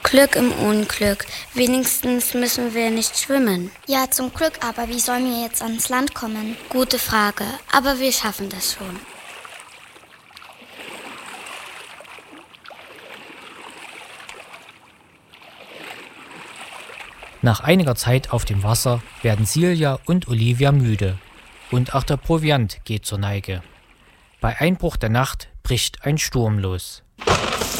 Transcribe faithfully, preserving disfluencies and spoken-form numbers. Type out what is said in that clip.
Glück im Unglück. Wenigstens müssen wir nicht schwimmen. Ja, zum Glück, aber wie sollen wir jetzt ans Land kommen? Gute Frage, aber wir schaffen das schon. Nach einiger Zeit auf dem Wasser werden Silja und Olivia müde und auch der Proviant geht zur Neige. Bei Einbruch der Nacht bricht ein Sturm los.